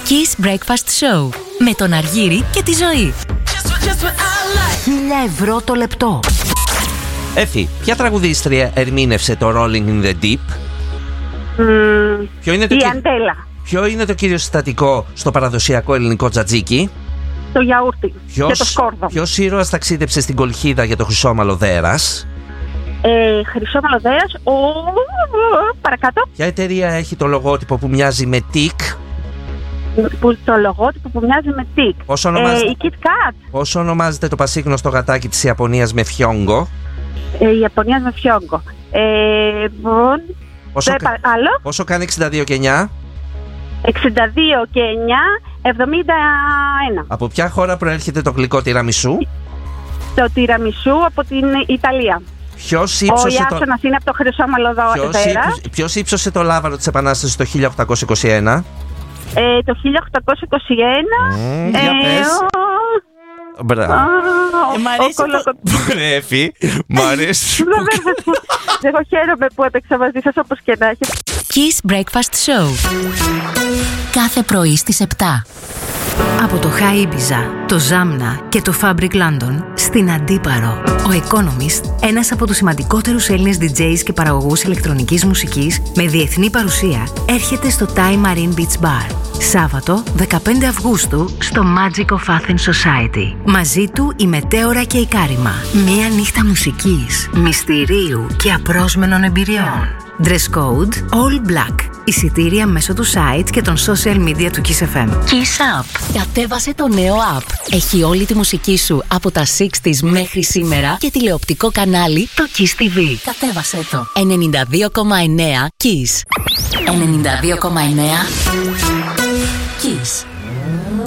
Kiss Breakfast Show με τον Αργύρη και τη Ζωή. 1.000 ευρώ το λεπτό. Έφη, ποια τραγουδίστρια ερμήνευσε το Rolling in the Deep? Η Αντέλα. Ποιο είναι το κύριο συστατικό στο παραδοσιακό ελληνικό τζατζίκι? Το γιαούρτι και το σκόρδο. Ποιος ήρωας ταξίδεψε στην Κολχίδα για το χρυσόμαλο δέρας? Χρυσόμαλο δέρας. Παρακάτω. Ποια εταιρεία έχει το λογότυπο που μοιάζει με τικ? Το λογότυπο που μοιάζει με τικ. Η Kit Kat. Πώς ονομάζεται το πασίγνωστο γατάκι της Ιαπωνίας με φιόγκο? Η Ιαπωνία με φιόγκο. Πόσο κάνει 62 και 9? 62 και 9, 71. Από ποια χώρα προέρχεται το γλυκό τιραμισού? Το τιραμισού από την Ιταλία. Ο Ιάσονας είναι από το χρυσόμαλο δέρας. Ποιος ύψωσε το λάβαρο της Επανάστασης το 1821? Το 1821. Για πες. Μπράβο. Μ' αρέσει Έφη, μ' αρέσει. Εγώ χαίρομαι που έπαιξα μαζί σας όπως και να έχει. Kiss Breakfast Show. Κάθε πρωί στις 7. Από το High Ibiza, το Zamna και το Fabric London στην Αντίπαρο. Ο Economist, ένας από τους σημαντικότερους Έλληνες DJs και παραγωγούς ηλεκτρονικής μουσικής με διεθνή παρουσία, έρχεται στο Thai Marine Beach Bar. Σάββατο 15 Αυγούστου στο Magic of Athens Society. Μαζί του η Μετέωρα και η Κάριμα. Μία νύχτα μουσικής, μυστηρίου και απρόσμενων εμπειριών. Dress code all black. Εισιτήρια μέσω του site και των social media του Kiss FM. Kiss Up. Κατέβασε το νέο app. Έχει όλη τη μουσική σου από τα 60s μέχρι σήμερα και τηλεοπτικό κανάλι το Kiss TV. Κατέβασε το. 92,9 Kiss. 92,9